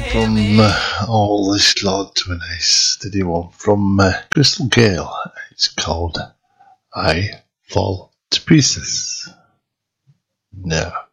from all this lot to a nice steady one from Crystal Gale. It's called I Fall to Pieces. Now.